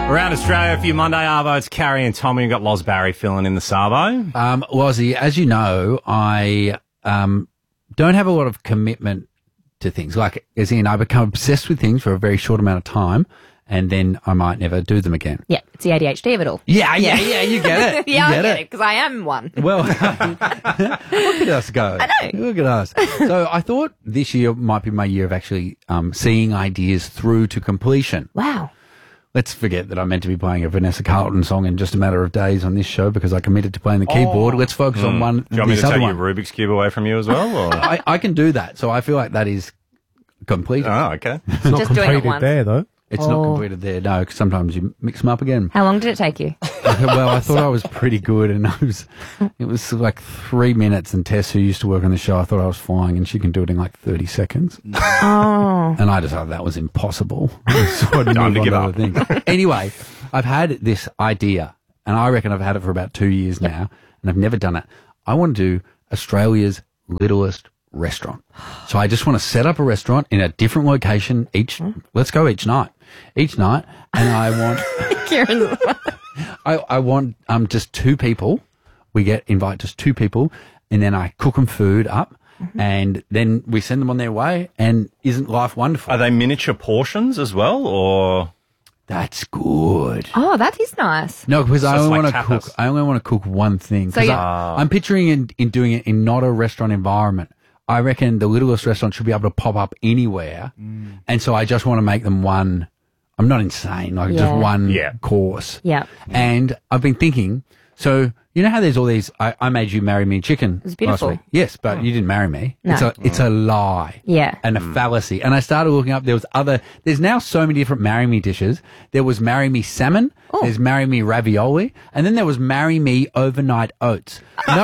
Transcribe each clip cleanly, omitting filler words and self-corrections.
Around Australia, a few Monday Arvo. It's Carrie and Tommy. We've got Loz Barry filling in the Savo. Lozzie, as you know, I don't have a lot of commitment to things. Like, as in, I become obsessed with things for a very short amount of time, and then I might never do them again. Yeah, it's the ADHD of it all. Yeah, you get it. Yeah, You I get it, because I am one. Well, look at us go. I know. Look at us. So I thought this year might be my year of actually seeing ideas through to completion. Wow. Let's forget that I'm meant to be playing a Vanessa Carlton song in just a matter of days on this show because I committed to playing the keyboard. Let's focus on one. Do you want me this to other take one. your Rubik's Cube away from you as well? Or? I can do that. So I feel like that is completed. Oh, okay. It's not Just doing it completed once. there, though. It's not completed there, no, because sometimes you mix them up again. How long did it take you? Well, I thought I was pretty good, and it was like 3 minutes, and Tess, who used to work on the show, I thought I was flying, and she can do it in like 30 seconds. Oh. And I decided that was impossible. So I'd Time to move give on up. other things. Anyway, I've had this idea, and I reckon I've had it for about 2 years now, and I've never done it. I want to do Australia's littlest restaurant. So I just want to set up a restaurant in a different location let's go each night, and I want Kieran. I want just two people. We invite just two people, and then I cook them food up, and then we send them on their way. And isn't life wonderful? Are they miniature portions as well, or...? That's good. Oh, that is nice. No, because I it's only like want to tapas. cook. I only want to cook one thing. So 'Cause you- I'm picturing in doing it in not a restaurant environment. I reckon the littlest restaurant should be able to pop up anywhere, and so I just want to make them one. I'm not insane, like just Yeah. one Yeah. course. Yeah. And I've been thinking, so you know how there's all these, I made you marry me chicken. was beautiful. last week? Yes, but you didn't marry me. No. It's a lie. Yeah. And a fallacy. And I started looking up, there's now so many different marry me dishes. There was marry me salmon, there's marry me ravioli, and then there was marry me overnight oats.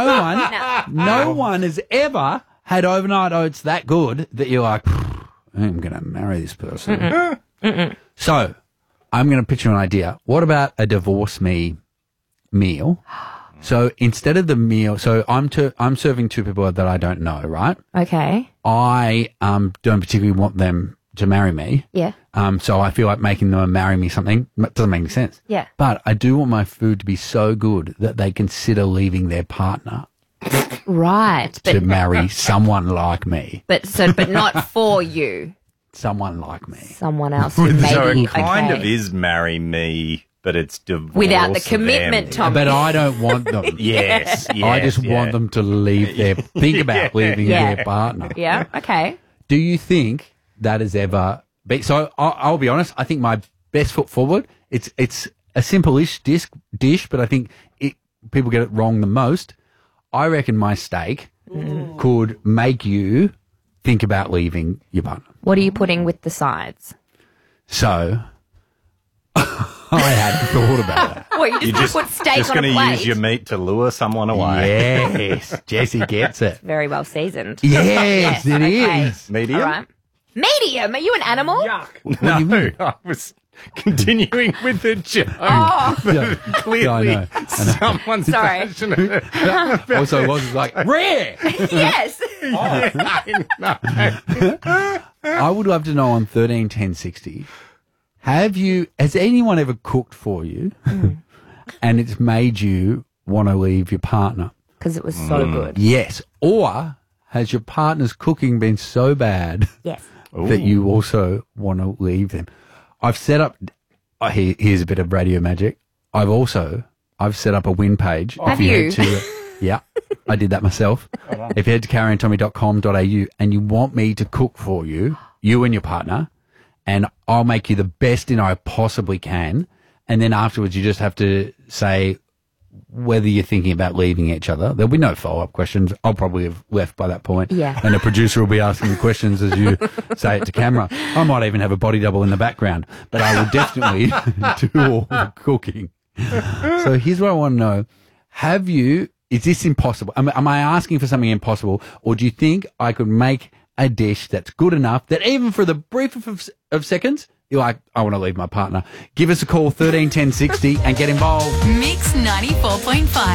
No one has ever had overnight oats that good that you're like, I'm going to marry this person. So, I'm going to pitch you an idea. What about a divorce me meal? So instead of the meal, so I'm serving two people that I don't know, right? Okay. I don't particularly want them to marry me. Yeah. So I feel like making them marry me something doesn't make any sense. Yeah. But I do want my food to be so good that they consider leaving their partner Right. to marry someone like me. But not for you. Someone like me. Someone else who maybe So it kind okay. of is marry me, but it's divorce Without the commitment, them. Tom. But I don't want them. Yes, I just want them to leave think about leaving Yeah. their partner. Yeah. Okay. Do you think that has ever been? So I'll be honest. I think my best foot forward. It's a simple-ish dish, but I think people get it wrong the most. I reckon my steak could make you think about leaving your partner. What are you putting with the sides? So I hadn't thought about that. What, you You're just put steak just on a going to plate? use your meat to lure someone away. Yes, Jesse gets it. Very well seasoned. Yes, it okay. is. Medium? All right. Medium? Are you an animal? No, I was continuing with the joke. Oh, Clearly, Yeah, I know. someone's Sorry. passionate. Also, was like rare. yes. I would love to know on 131060, has anyone ever cooked for you and it's made you want to leave your partner? Because it was so good. Yes. Or has your partner's cooking been so bad Yes. that you also want to leave them? I've set up, here's a bit of radio magic. I've set up a win page. Have If you? head to, yeah, I did that myself. If you head to carrieandtommy.com.au and you want me to cook for you, you and your partner, and I'll make you the best dinner I possibly can. And then afterwards you just have to say whether you're thinking about leaving each other. There'll be no follow-up questions. I'll probably have left by that point. Yeah. And the producer will be asking you questions as you say it to camera. I might even have a body double in the background, but I will definitely do all the cooking. So here's what I want to know. Is this impossible? Am I asking for something impossible, or do you think I could make a dish that's good enough that even for the briefest of seconds, you're like, I want to leave my partner? Give us a call, 131060, and get involved. Mix 94.5.